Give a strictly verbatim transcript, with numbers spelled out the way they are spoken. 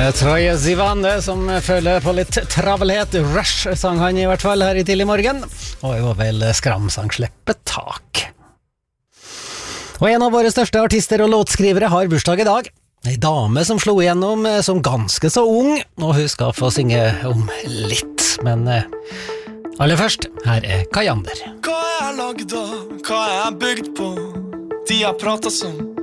Troye Sivan, det som føler på litt travelhet. Rush sang han i hvert fall her i tidlig morgen. Og jo vel skramsang slippe tak. Og en av våre største artister og låtskrivere har bursdag i dag. En dame som slo igjennom som ganske så ung, og hun skal få synge om litt. Men aller først, her er Kajander. Hva er jeg lagd av? Hva er jeg bygd på? De har pratet som